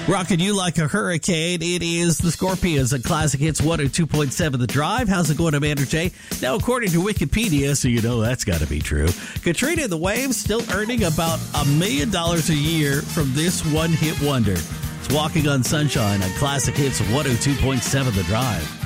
Rocking you like a hurricane. It is the Scorpions at Classic Hits 102.7 The Drive. How's it going, Amanda J? Now, according to Wikipedia, so you know that's got to be true, Katrina and the Waves still earning about $1 million a year from this one-hit wonder. It's Walking on Sunshine on Classic Hits 102.7 The Drive.